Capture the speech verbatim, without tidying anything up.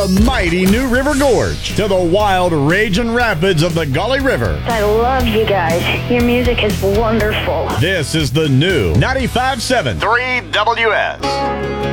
the mighty New River Gorge to the wild raging rapids of the Gauley River. I love you guys. Your music is wonderful. This is the new ninety-five point seven three W S.